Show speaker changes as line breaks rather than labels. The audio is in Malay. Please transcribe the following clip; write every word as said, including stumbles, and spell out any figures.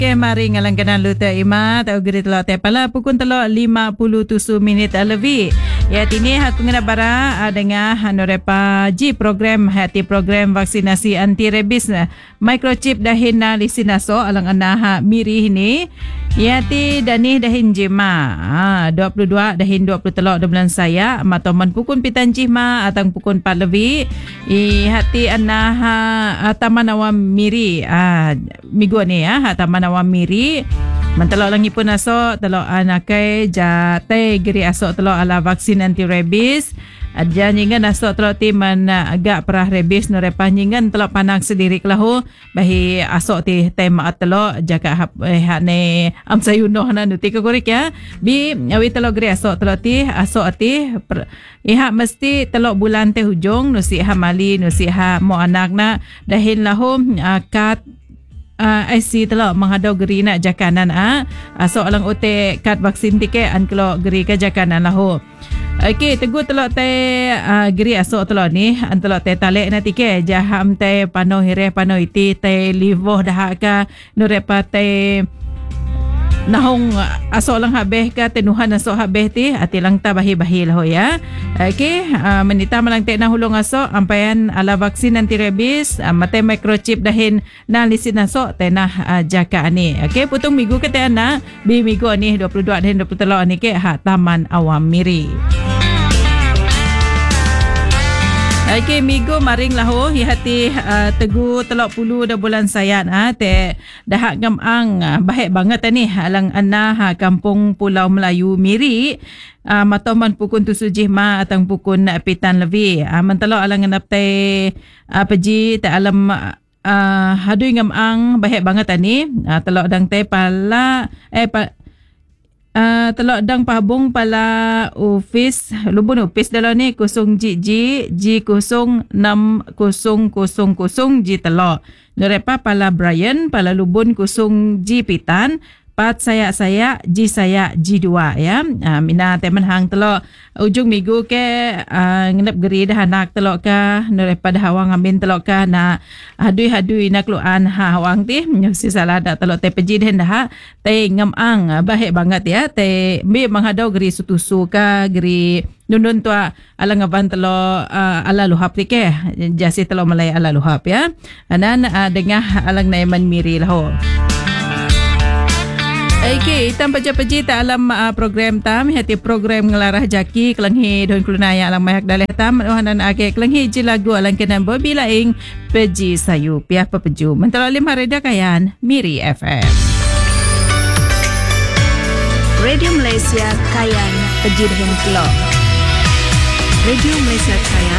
Ke mari ngalangkan lu te ima tau geri telok te pala pukul telok lima puluh tujuh minit lebih. Ya tini aku ngena bara dengan hanorepa G program hati program vaksinasi anti rabies microchip dahin na lisinaso alang anaha miri ini. Ya ti dani dahin jema ah dua puluh dua dahin dua puluh telok bulan saya matoman pukul pitan jima atang pukul empat lebih. I hati anaha taman awam miri ah minggu ni ah taman awam miri mentelok langi pun asok telok anakai jate geri asok telok ala vaksin anti rabies aja nyingan asok telok ti man agak perah rabies norepa nyingan telok panang sendiri kelahu bahi asok ti tema telok jaka hap eh, ne am sayunoh na nuti kekorik ya bi awi telok geri asok telok ti asok ti per, iha mesti telok bulan teh hujung nusi ha mali nusi ha mo anak na dahin lahu akat Uh, I C telok menghadau geri nak jakanan ah uh, soalang ote kad vaksin tike an kelo geri ke jakanan lahu. Okey teguh telok te uh, geri asok telok ni an telok te talek na tike jaham te pano hire pano iti te livoh dah ka nurepa te nahong asok lang habeh ka tenuhan asok habeh ti ati lang ta bahi-bahi lah ya. Okey uh, menita malang te nahulong asok ampayan ala vaksin anti rabies uh, mate microchip dahin na lisin asok te nah uh, jaka ani. Okey putung minggu ke te ana bi minggu ni dua puluh dua dan dua puluh tiga ni ke ha Taman Awam Miri. Okey minggu maring lahu hi hati uh, tegu telok puluh dah bulan sayat ah te dah ngamang uh, baik banget ni alang ana ha kampung Pulau Melayu Miri uh, matoman pukul tujuh jima atang pukul pitan lebih uh, mentelok alang nganap te uh, peji te alam uh, hadui ngamang baik banget ni uh, telok dang te pala eh pa, Uh, telok dang pabung pala office lubun office dalam ni kosong G G G kosong enam kosong kosong kosong G telok nerepa pala Brian pala lubun kosong G pitan pat saya saya G saya G dua ya uh, mina teman hang telok ujung minggu ke uh, ngenap geri dah anak telok ka nerepa dah awang amin telok ka na hadui-hadui nak luan ha awang ti nyusi salah dak telok te peji den dah te ngamang baik banget ya te bi menghadau geri sutusu ka geri nunun tua ala ngaban telok uh, ala luhap ti ke jasi telok malay ala luhap ya anan uh, dengah alang naiman miri lah. Okey, hitam peja-peji tak alam uh, program tam hati program ngelarah jaki kelenghi don kulunaya alam mayak daleh tam ohanan ake kelenghi ji lagu alang kenan bobi laing peji sayu piah pepeju mentalo lim hareda kayan Miri F M.
Radio Malaysia Kayan Peji dengan Kelok. Radio Malaysia Kayan